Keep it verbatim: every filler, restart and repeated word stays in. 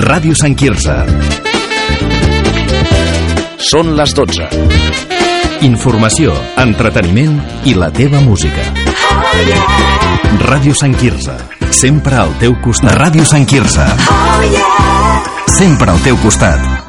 Ràdio Sant Quirze. Són les dotze. Informació, entreteniment i la teva música. Ràdio Sant Quirze. Sempre al teu costat. Ràdio Sant Quirze. Sempre al teu costat.